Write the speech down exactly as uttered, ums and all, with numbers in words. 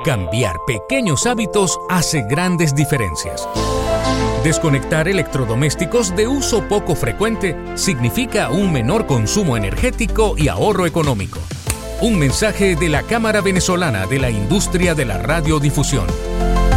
Cambiar pequeños hábitos hace grandes diferencias. Desconectar electrodomésticos de uso poco frecuente significa un menor consumo energético y ahorro económico. Un mensaje de la Cámara Venezolana de la Industria de la Radiodifusión.